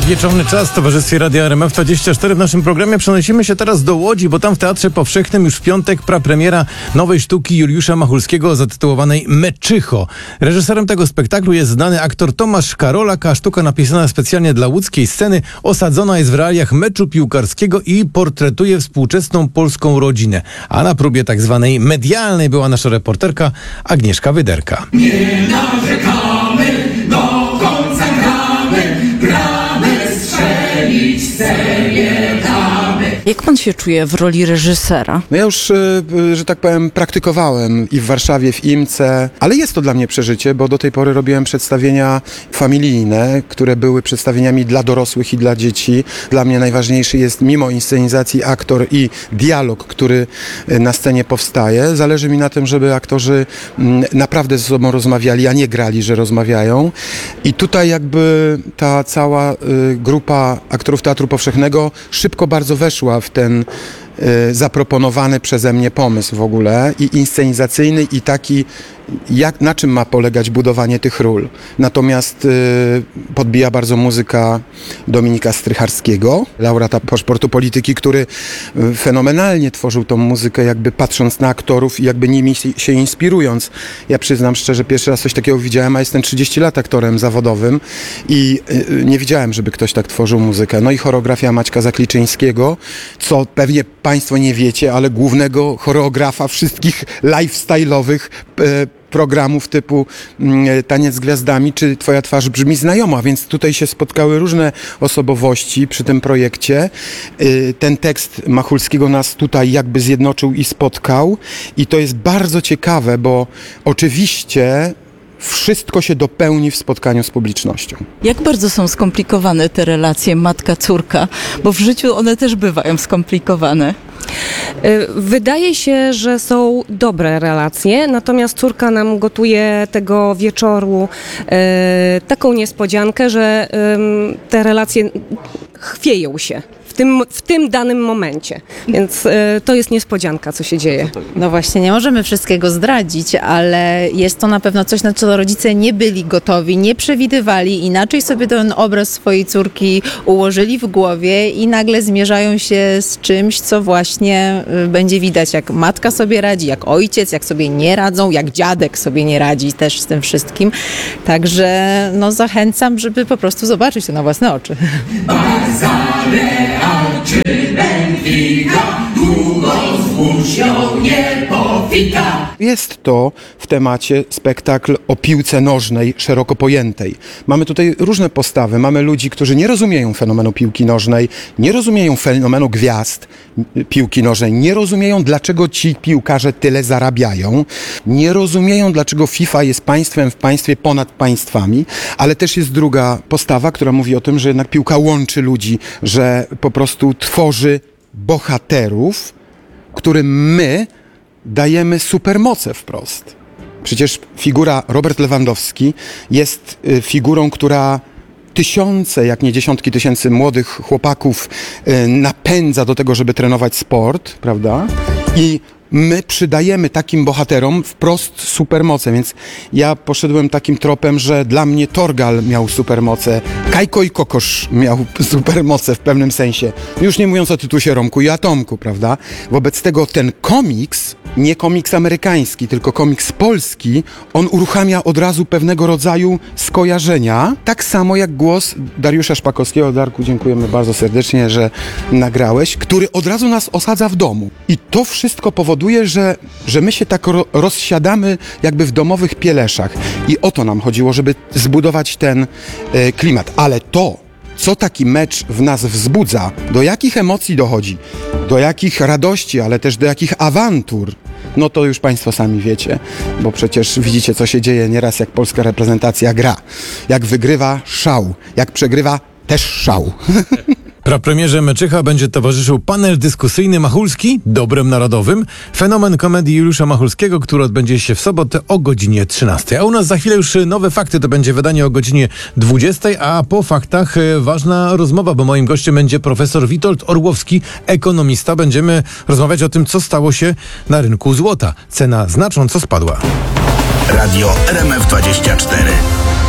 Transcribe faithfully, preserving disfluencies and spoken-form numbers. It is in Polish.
Wieczorny czas w towarzystwie Radia R M F dwadzieścia cztery. W naszym programie przenosimy się teraz do Łodzi, bo tam w Teatrze Powszechnym już w piątek prapremiera nowej sztuki Juliusza Machulskiego zatytułowanej Meczycho. Reżyserem tego spektaklu jest znany aktor Tomasz Karolak, a sztuka napisana specjalnie dla łódzkiej sceny osadzona jest w realiach meczu piłkarskiego i portretuje współczesną polską rodzinę. A na próbie tak zwanej medialnej była nasza reporterka Agnieszka Wyderka. Nie narzekamy, do końca gramy, gramy strzelić, serię damy. Jak pan się czuje w roli reżysera? No ja już, że tak powiem, praktykowałem i w Warszawie, w IMCE, ale jest to dla mnie przeżycie, bo do tej pory robiłem przedstawienia familijne, które były przedstawieniami dla dorosłych i dla dzieci. Dla mnie najważniejszy jest, mimo inscenizacji, aktor i dialog, który na scenie powstaje. Zależy mi na tym, żeby aktorzy naprawdę ze sobą rozmawiali, a nie grali, że rozmawiają. I tutaj jakby ta cała grupa aktorów Teatru Powszechnego szybko bardzo weszła w ten y, zaproponowany przeze mnie pomysł w ogóle i inscenizacyjny i taki, jak, na czym ma polegać budowanie tych ról. Natomiast y, podbija bardzo muzyka Dominika Strycharskiego, laureata Paszportu Polityki, który y, fenomenalnie tworzył tą muzykę, jakby patrząc na aktorów i jakby nimi się inspirując. Ja przyznam szczerze, pierwszy raz coś takiego widziałem, a jestem trzydzieści lat aktorem zawodowym i y, nie widziałem, żeby ktoś tak tworzył muzykę. No i choreografia Maćka Zakliczyńskiego, co pewnie Państwo nie wiecie, ale głównego choreografa wszystkich lifestyle'owych y, programów typu y, Taniec z Gwiazdami, czy Twoja twarz brzmi znajomo, więc tutaj się spotkały różne osobowości przy tym projekcie. Y, ten tekst Machulskiego nas tutaj jakby zjednoczył i spotkał i to jest bardzo ciekawe, bo oczywiście wszystko się dopełni w spotkaniu z publicznością. Jak bardzo są skomplikowane te relacje matka-córka? Bo w życiu one też bywają skomplikowane. Wydaje się, że są dobre relacje, natomiast córka nam gotuje tego wieczoru e, taką niespodziankę, że e, te relacje chwieją się w tym, w tym danym momencie, więc e, to jest niespodzianka, co się dzieje. No właśnie, nie możemy wszystkiego zdradzić, ale jest to na pewno coś, na co rodzice nie byli gotowi, nie przewidywali, inaczej sobie ten obraz swojej córki ułożyli w głowie i nagle zmierzają się z czymś, co właśnie będzie widać, jak matka sobie radzi, jak ojciec, jak sobie nie radzą, jak dziadek sobie nie radzi też z tym wszystkim. Także no zachęcam, żeby po prostu zobaczyć to na własne oczy. Barca, Real czy Benfica, długo wzdłuż ją nie powita. Jest to w temacie spektakl o piłce nożnej szeroko pojętej. Mamy tutaj różne postawy. Mamy ludzi, którzy nie rozumieją fenomenu piłki nożnej, nie rozumieją fenomenu gwiazd piłki nożnej, nie rozumieją, dlaczego ci piłkarze tyle zarabiają, nie rozumieją, dlaczego FIFA jest państwem w państwie ponad państwami, ale też jest druga postawa, która mówi o tym, że jednak piłka łączy ludzi, że po prostu tworzy bohaterów, którym my dajemy supermoce wprost. Przecież figura Robert Lewandowski jest figurą, która tysiące, jak nie dziesiątki tysięcy młodych chłopaków napędza do tego, żeby trenować sport, prawda? I my przydajemy takim bohaterom wprost supermoce, więc ja poszedłem takim tropem, że dla mnie Torgal miał supermoce, Kajko i Kokosz miał supermoce w pewnym sensie. Już nie mówiąc o Tytusie, Romku i Atomku, prawda? Wobec tego ten komiks, nie komiks amerykański, tylko komiks polski, on uruchamia od razu pewnego rodzaju skojarzenia, tak samo jak głos Dariusza Szpakowskiego. Darku, dziękujemy bardzo serdecznie, że nagrałeś, który od razu nas osadza w domu. I to wszystko powoduje, że, że my się tak ro, rozsiadamy jakby w domowych pieleszach. I o to nam chodziło, żeby zbudować ten e, klimat. Ale to, co taki mecz w nas wzbudza, do jakich emocji dochodzi, do jakich radości, ale też do jakich awantur, no to już Państwo sami wiecie, bo przecież widzicie, co się dzieje nieraz, jak polska reprezentacja gra. Jak wygrywa, szał. Jak przegrywa, też szał. Prapremierze Meczycha będzie towarzyszył panel dyskusyjny Machulski, dobrem narodowym, fenomen komedii Juliusza Machulskiego, który odbędzie się w sobotę o godzinie trzynastej. A u nas za chwilę już nowe fakty, to będzie wydanie o godzinie dwudziestej, a po faktach ważna rozmowa, bo moim gościem będzie profesor Witold Orłowski, ekonomista. Będziemy rozmawiać o tym, co stało się na rynku złota. Cena znacząco spadła. Radio R M F dwadzieścia cztery.